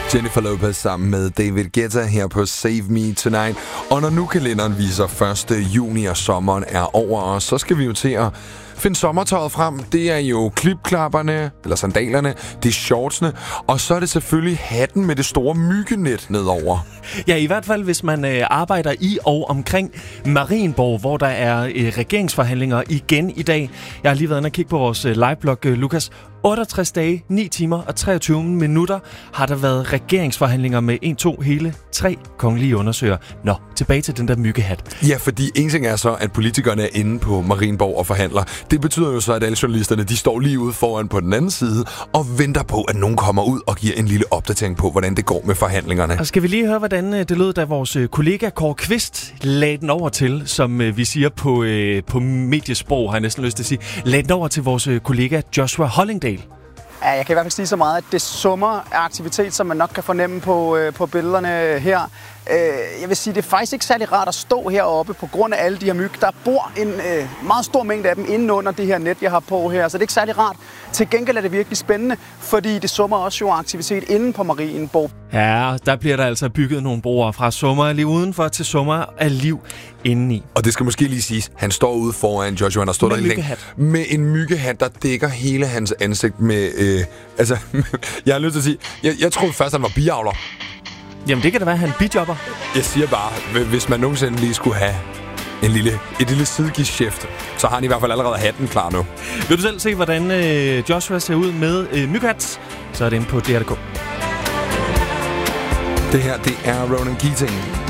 Jennifer Lopez sammen med David Guetta her på Save Me Tonight. Og når nu kalenderen viser 1. juni og sommeren er over os, så skal vi jo til at finde sommertøjet frem. Det er jo klipklapperne, eller sandalerne, det er shortsene, og så er det selvfølgelig hatten med det store myggenet nedover. Ja, i hvert fald hvis man arbejder i og omkring Marienborg, hvor der er regeringsforhandlinger igen i dag. Jeg har lige været inde og kigge på vores liveblog, Lukas. 68 dage, 9 timer og 23 minutter har der været regeringsforhandlinger med 1, 2, hele 3 kongelige undersøger. Nå, tilbage til den der myggehat. Ja, fordi en ting er så, at politikerne er inde på Marienborg og forhandler. Det betyder jo så, at alle journalisterne, de står lige ude foran på den anden side og venter på, at nogen kommer ud og giver en lille opdatering på, hvordan det går med forhandlingerne. Og skal vi lige høre, hvordan det lød, da vores kollega Kåre Kvist lagde den over til, som vi siger på mediesprog, har jeg næsten lyst til at sige, lagde den over til vores kollega Joshua Hollingdale. Ja, jeg kan i hvert fald sige så meget, at det summer af aktivitet, som man nok kan fornemme på billederne her. Jeg vil sige, det er faktisk ikke særlig rart at stå heroppe på grund af alle de her myg. Der bor en meget stor mængde af dem inde under det her net, jeg har på her. Så det er ikke særlig rart. Til gengæld er det virkelig spændende, fordi det summer også jo aktivitet inde på Marienborg. Ja, der bliver der altså bygget nogle broer fra sommer af liv udenfor til sommer af liv indeni. Og det skal måske lige siges, han står ude foran Joshua, han har stået der længe med en myggehat, der dækker hele hans ansigt med... jeg har lyst til at sige, jeg troede først, han var biavler. Jamen, det kan da være, han bijobber. Jeg siger bare, hvis man nogensinde lige skulle have et lille sidegidshift, så har han i hvert fald allerede hatten klar nu. Vil du selv se, hvordan Joshua ser ud med myggehat, så er det inde på DR.dk. Det her, det er Ronan Keating.